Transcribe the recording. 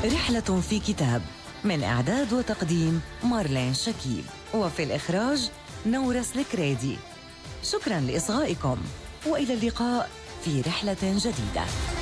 رحلة في كتاب، من إعداد وتقديم مارلين شكيب، وفي الإخراج نورس الكريدي. شكرا لإصغائكم، وإلى اللقاء في رحلة جديدة.